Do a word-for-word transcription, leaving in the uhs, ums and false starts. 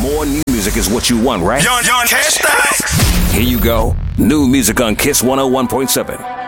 More new music is what you want, right? Young, young, Cash Style. Here you go. New music on Kiss one oh one point seven.